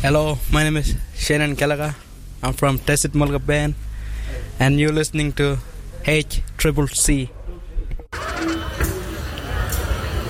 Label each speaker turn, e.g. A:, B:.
A: Hello, my name is Shannon Gallagher. I'm from Tessit Mulga Band, and you're listening to HCCC.